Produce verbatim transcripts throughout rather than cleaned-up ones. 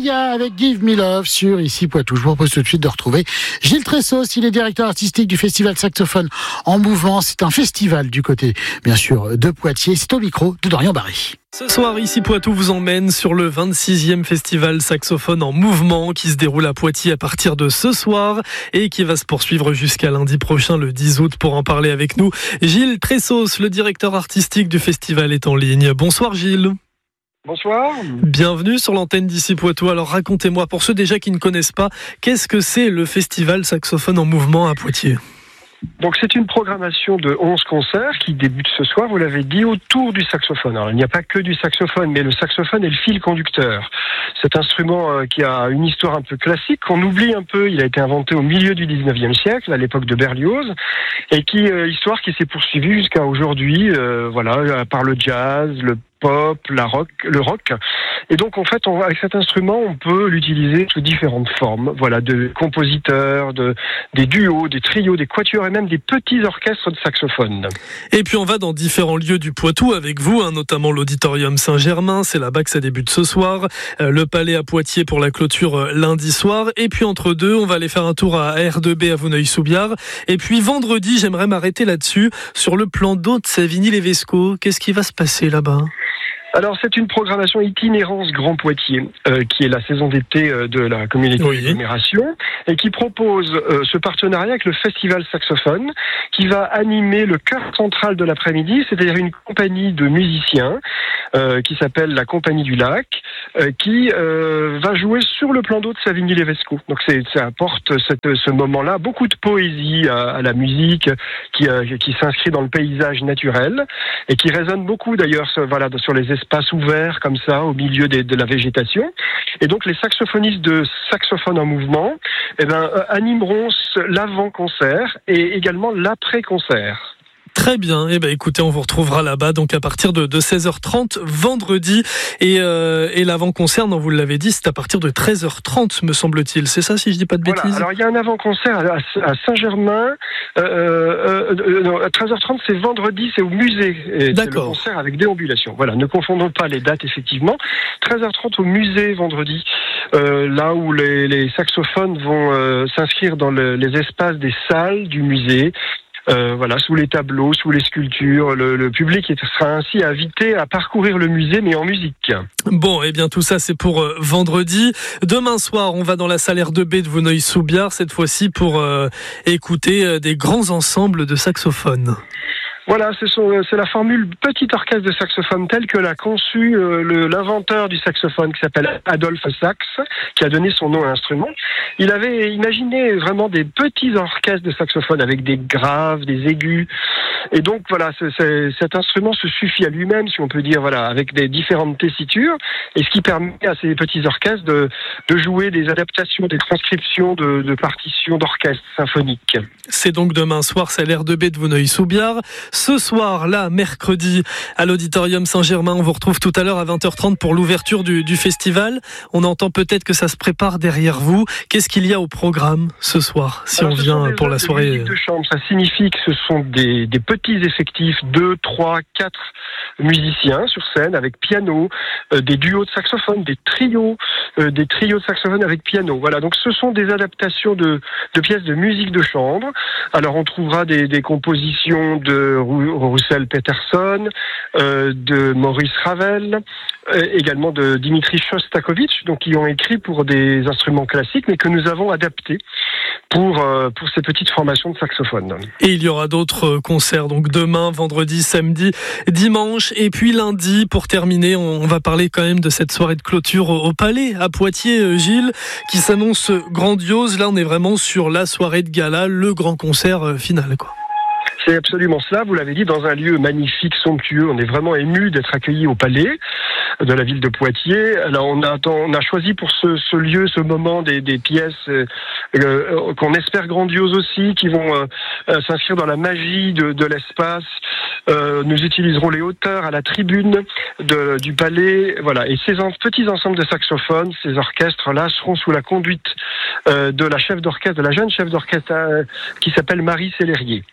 Sia avec Give Me Love sur Ici Poitou. Je vous propose tout de suite de retrouver Gilles Tressos. Il est directeur artistique du festival Saxophone en Mouvement. C'est un festival du côté, bien sûr, de Poitiers. C'est au micro de Dorian Barry. Ce soir, Ici Poitou vous emmène sur le vingt-sixième festival Saxophone en Mouvement qui se déroule à Poitiers à partir de ce soir et qui va se poursuivre jusqu'à lundi prochain, le dix août. Pour en parler avec nous, Gilles Tressos, le directeur artistique du festival, est en ligne. Bonsoir Gilles. Bonsoir. Bienvenue sur l'antenne d'Ici Poitou. Alors racontez-moi, pour ceux déjà qui ne connaissent pas, qu'est-ce que c'est le festival Saxophone en Mouvement à Poitiers ? Donc c'est une programmation de onze concerts qui débute ce soir, vous l'avez dit, autour du saxophone. Alors il n'y a pas que du saxophone, mais le saxophone est le fil conducteur. Cet instrument euh, qui a une histoire un peu classique, qu'on oublie un peu, il a été inventé au milieu du dix-neuvième siècle, à l'époque de Berlioz, et qui euh, histoire qui s'est poursuivie jusqu'à aujourd'hui, euh, voilà, par le jazz, le pop, la rock, le rock. Et donc, en fait, on, avec cet instrument, on peut l'utiliser sous différentes formes. Voilà, de compositeurs, de, des duos, des trios, des quatuors et même des petits orchestres de saxophone. Et puis, on va dans différents lieux du Poitou avec vous, hein, notamment l'Auditorium Saint-Germain. C'est là-bas que ça débute ce soir. Euh, le Palais à Poitiers pour la clôture euh, lundi soir. Et puis, entre deux, on va aller faire un tour à R deux B à Vouneuil-sous-Biard. Et puis, vendredi, j'aimerais m'arrêter là-dessus, sur le plan d'eau de Savigny-lès-Vesco. Qu'est-ce qui va se passer là-bas ? Alors c'est une programmation Itinérance Grand Poitiers, euh, qui est la saison d'été euh, de la communauté oui. d'agglomération, et qui propose euh, ce partenariat avec le Festival Saxophone, qui va animer le cœur central de l'après-midi, c'est-à-dire une compagnie de musiciens euh, qui s'appelle la Compagnie du Lac, euh, qui euh, va jouer sur le plan d'eau de Savigny-lès-Vesco. Donc c'est, ça apporte cette, ce moment-là beaucoup de poésie à, à la musique, qui, euh, qui s'inscrit dans le paysage naturel, et qui résonne beaucoup d'ailleurs voilà, sur les espaces espace ouvert comme ça au milieu des, de la végétation. Et donc les saxophonistes de Saxophone en Mouvement eh ben, euh, animeront l'avant-concert et également l'après-concert. Très bien. Eh ben, écoutez, on vous retrouvera là-bas donc à partir de, de seize heures trente vendredi et, euh, et l'avant-concert, non, vous l'avez dit, c'est à partir de treize heures trente, me semble-t-il. C'est ça, si je dis pas de bêtises. Voilà. Alors il y a un avant-concert à, à Saint-Germain. Euh, euh, euh, non, à treize heures trente, c'est vendredi, c'est au musée. Et D'accord. C'est le concert avec déambulation. Voilà, ne confondons pas les dates effectivement. treize heures trente au musée vendredi, euh, là où les, les saxophones vont euh, s'inscrire dans le, les espaces des salles du musée. Euh, voilà, sous les tableaux, sous les sculptures, le, le public sera ainsi invité à parcourir le musée, mais en musique. Bon, eh bien tout ça c'est pour euh, vendredi. Demain soir, on va dans la salle R deux B de Vouneuil-sous-Biard, cette fois-ci pour euh, écouter euh, des grands ensembles de saxophones. Voilà, c'est, son, c'est la formule petit orchestre de saxophone telle que l'a conçu euh, le, l'inventeur du saxophone qui s'appelle Adolphe Sax, qui a donné son nom à l'instrument. Il avait imaginé vraiment des petits orchestres de saxophone avec des graves, des aigus. Et donc voilà, c'est, c'est, cet instrument se suffit à lui-même, si on peut dire, voilà, avec des différentes tessitures, et ce qui permet à ces petits orchestres de, de jouer des adaptations, des transcriptions de, de partitions d'orchestre symphoniques. C'est donc demain soir, c'est l'R deux B de Vouneuil-sous-Biard. Ce soir, là, mercredi, à l'Auditorium Saint-Germain, on vous retrouve tout à l'heure à vingt heures trente pour l'ouverture du, du festival. On entend peut-être que ça se prépare derrière vous. Qu'est-ce qu'il y a au programme ce soir, si Alors, on vient pour la soirée? Musique de chambre, ça signifie que ce sont des, des petits effectifs, deux, trois, quatre musiciens sur scène avec piano, euh, des duos de saxophone, des trios, euh, des trios de saxophone avec piano. Voilà, donc ce sont des adaptations de, de pièces de musique de chambre. Alors on trouvera des, des compositions de Roussel Peterson, euh, de Maurice Ravel, euh, également de Dimitri Shostakovich, donc qui ont écrit pour des instruments classiques, mais que nous avons adaptés pour euh, pour ces petites formations de saxophone. Et il y aura d'autres concerts, donc demain, vendredi, samedi, dimanche, et puis lundi, pour terminer, on va parler quand même de cette soirée de clôture au, au Palais, à Poitiers, Gilles, qui s'annonce grandiose. Là, on est vraiment sur la soirée de gala, le grand concert final, quoi. C'est absolument cela, vous l'avez dit, dans un lieu magnifique, somptueux. On est vraiment ému d'être accueillis au Palais de la ville de Poitiers. Alors on a, on a choisi pour ce, ce lieu, ce moment, des, des pièces euh, euh, qu'on espère grandioses aussi, qui vont euh, euh, s'inscrire dans la magie de, de l'espace. Euh, nous utiliserons les hauteurs à la tribune de, du Palais. Voilà. Et ces en, petits ensembles de saxophones, ces orchestres-là, seront sous la conduite euh, de la chef d'orchestre, de la jeune chef d'orchestre euh, qui s'appelle Marie Célérier.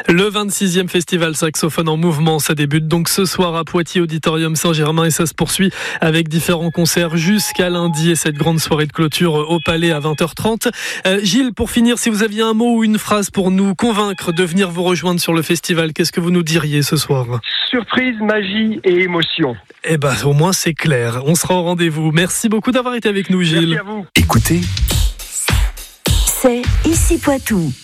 Le vingt-sixième Festival Saxophone en Mouvement, ça débute donc ce soir à Poitiers, Auditorium Saint-Germain, et ça se poursuit avec différents concerts jusqu'à lundi et cette grande soirée de clôture au Palais à vingt heures trente. Euh, Gilles, pour finir, si vous aviez un mot ou une phrase pour nous convaincre de venir vous rejoindre sur le festival, qu'est-ce que vous nous diriez ce soir ? Surprise, magie et émotion. Eh ben, au moins c'est clair. On sera au rendez-vous. Merci beaucoup d'avoir été avec nous, Gilles. Merci à vous. Écoutez, c'est Ici Poitou.